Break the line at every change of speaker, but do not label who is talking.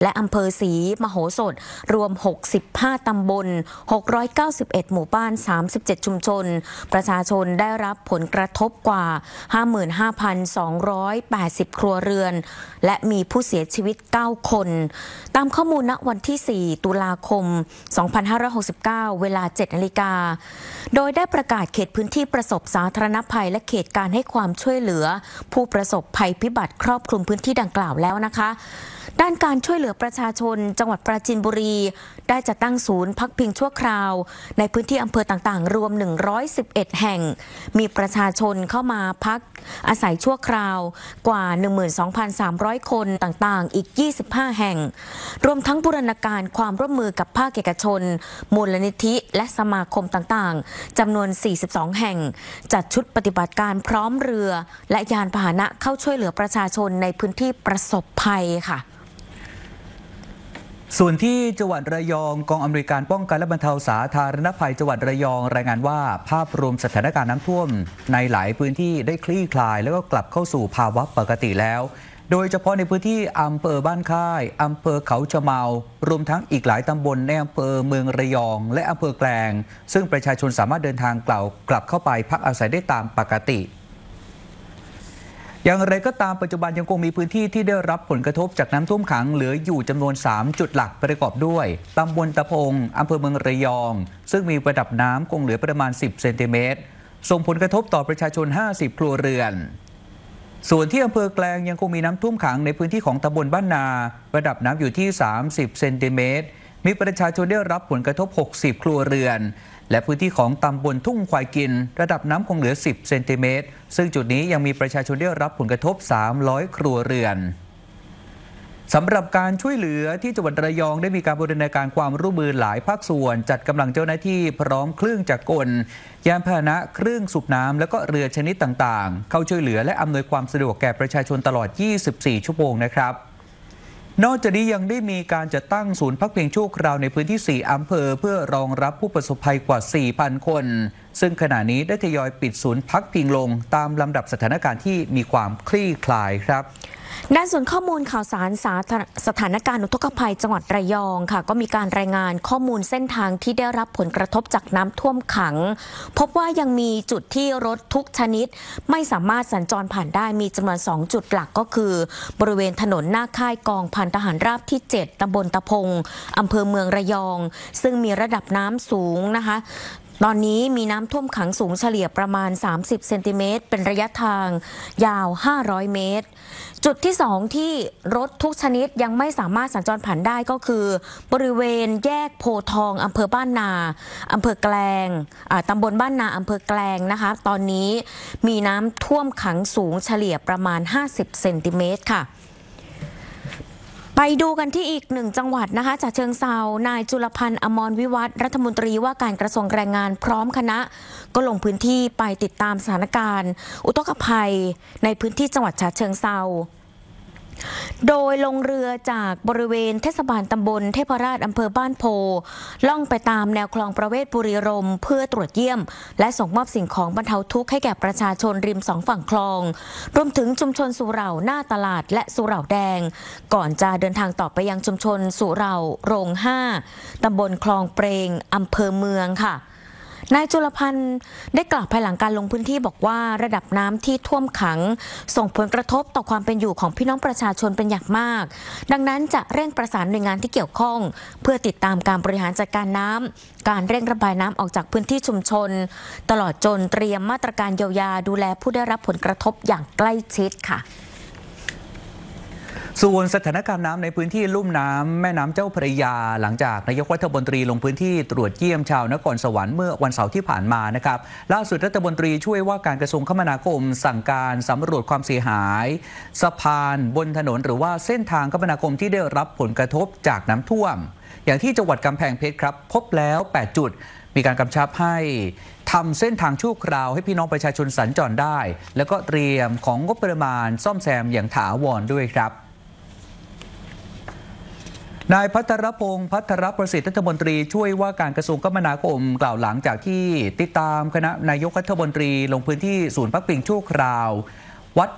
และอำเภอศรีมโหสถรวม65ตำบล691หมู่บ้าน37ชุมชนประชาชนได้รับผลกระทบกว่า 55,280 ครัวเรือนและมีผู้เสียชีวิต9คนตามข้อมูลณวันที่4ตุลาคม2569เวลา 7 นาฬิกาโดยได้ประกาศเขตพื้นที่ประสบสาธารณภัยและเขตการให้ความช่วยเหลือผู้ประสบภัยพิบัติครอบคลุมพื้นที่ดังกล่าวแล้วนะคะด้านการช่วยเหลือประชาชนจังหวัดปราจีนบุรีได้จัดตั้งศูนย์พักพิงชั่วคราวในพื้นที่อำเภอต่างๆรวม111แห่งมีประชาชนเข้ามาพักอาศัยชั่วคราวกว่า 12,300 คนต่างๆอีก25แห่งรวมทั้งบูรณาการความร่วมมือกับภาคเอกชนมูลนิธิและสมาคมต่างๆจำนวน42แห่งจัดชุดปฏิบัติการพร้อมเรือและยานพาหนะเข้าช่วยเหลือประชาชนในพื้นที่ประสบภัยค่ะ
ส่วนที่จังหวัดระยองกองอำนวยการป้องกันและบรรเทาสาธารณภัยจังหวัดระยองรายงานว่าภาพรวมสถานการณ์น้ำท่วมในหลายพื้นที่ได้คลี่คลายแล้วก็กลับเข้าสู่ภาวะปกติแล้วโดยเฉพาะในพื้นที่อำเภอบ้านค่ายอำเภอเขาชะเมารวมทั้งอีกหลายตำบลในอำเภอเมืองระยองและอำเภอแกลงซึ่งประชาชนสามารถเดินทางกลับเข้าไปพักอาศัยได้ตามปกติอย่างไรก็ตามปัจจุบันยังคงมีพื้นที่ที่ได้รับผลกระทบจากน้ำท่วมขังเหลืออยู่จำนวน3จุดหลักประกอบด้วยตำบลตะพงอำเภอเมืองระยองซึ่งมีระดับน้ำคงเหลือประมาณ10เซนติเมตรส่งผลกระทบต่อประชาชน50ครัวเรือนส่วนที่อำเภอแกลงยังคงมีน้ำท่วมขังในพื้นที่ของตำบลบ้านนาระดับน้ำอยู่ที่30เซนติเมตรมีประชาชนได้รับผลกระทบ60ครัวเรือนและพื้นที่ของตำบลทุ่งควายกินระดับน้ำคงเหลือ10เซนติเมตรซึ่งจุดนี้ยังมีประชาชนได้รับผลกระทบ300ครัวเรือนสำหรับการช่วยเหลือที่จังหวัดระยองได้มีการบูรณาการความร่วมมือหลายภาคส่วนจัดกำลังเจ้าหน้าที่พร้อมเครื่องจักรกลยานพาหนะเครื่องสูบน้ำและก็เรือชนิดต่างๆเข้าช่วยเหลือและอำนวยความสะดวกแก่ประชาชนตลอด24ชั่วโมงนะครับนอกจากนี้ยังได้มีการจัดตั้งศูนย์พักพิงชั่วคราวในพื้นที่4อำเภอเพื่อรองรับผู้ประสบภัยกว่า 4,000 คนซึ่งขณะนี้ได้ทยอยปิดศูนย์พักพิงลงตามลำดับสถานการณ์ที่มีความคลี่คลายครับ
ด้านส่วนข้อมูลข่าวสารสถานการณ์อุทกภัยจังหวัดระยองค่ะก็มีการรายงานข้อมูลเส้นทางที่ได้รับผลกระทบจากน้ำท่วมขังพบว่ายังมีจุดที่รถทุกชนิดไม่สามารถสัญจรผ่านได้มีจำนวน2จุดหลักก็คือบริเวณถนนหน้าค่ายกองพันทหารราบที่7ตำบลตะพงอำเภอเมืองระยองซึ่งมีระดับน้ำสูงนะคะตอนนี้มีน้ำท่วมขังสูงเฉลี่ยประมาณ30เซนติเมตรเป็นระยะทางยาว500เมตรจุดที่2ที่รถทุกชนิดยังไม่สามารถสัญจรผ่านได้ก็คือบริเวณแยกโพทองอำเภอบ้านนาอำเภอแกลงตำบลบ้านนาอำเภอแกลงนะคะตอนนี้มีน้ำท่วมขังสูงเฉลี่ยประมาณ50เซนติเมตรค่ะไปดูกันที่อีกหนึ่งจังหวัดนะคะจากเชิงเซานายจุลพันธ์อมรวิวัฒน์รัฐมนตรีว่าการกระทรวงแรงงานพร้อมคณะก็ลงพื้นที่ไปติดตามสถานการณ์อุทกภัยในพื้นที่จังหวัดฉะเชิงเซาโดยลงเรือจากบริเวณเทศบาลตำบลเทพราชอำเภอบ้านโพล่องไปตามแนวคลองประเวศบุรีรมย์เพื่อตรวจเยี่ยมและส่งมอบสิ่งของบรรเทาทุกข์ให้แก่ประชาชนริม2ฝั่งคลองรวมถึงชุมชนสุเหร่าหน้าตลาดและสุเหร่าแดงก่อนจะเดินทางต่อไปยังชุมชนสุเหร่าโรง5ตำบลคลองเปรงอำเภอเมืองค่ะนายจุลพันธ์ได้กล่าวภายหลังการลงพื้นที่บอกว่าระดับน้ำที่ท่วมขังส่งผลกระทบต่อความเป็นอยู่ของพี่น้องประชาชนเป็นอย่างมากดังนั้นจะเร่งประสานหน่วยงานที่เกี่ยวข้องเพื่อติดตามการบริหารจัดการน้ำการเร่งระบายน้ำออกจากพื้นที่ชุมชนตลอดจนเตรียมมาตรการเยียวยาดูแลผู้ได้รับผลกระทบอย่างใกล้ชิดค่ะ
ส่วนสถานการณ์น้ำในพื้นที่ลุ่มน้ำแม่น้ำเจ้าพระยาหลังจากนายกรัฐมนตรีลงพื้นที่ตรวจเยี่ยมชาวนครสวรรค์เมื่อวันเสาร์ที่ผ่านมานะครับล่าสุดรัฐมนตรีช่วยว่าการกระทรวงคมนาคมสั่งการสำรวจความเสียหายสะพานบนถนนหรือว่าเส้นทางคมนาคมที่ได้รับผลกระทบจากน้ำท่วมอย่างที่จังหวัดกำแพงเพชรครับพบแล้ว8จุดมีการกำชับให้ทำเส้นทางชั่วคราวให้พี่น้องประชาชนสัญจรได้แล้วก็เตรียมของงบประมาณซ่อมแซมอย่างถาวรด้วยครับนายภัทรพงศ์ภัทรประสิทธิ์รัฐมนตรีช่วยว่าการกระทรวงคมนาคมกล่าวหลังจากที่ติดตามคณะนายกรัฐมนตรีลงพื้นที่ศูนย์พักพิงชั่วคราว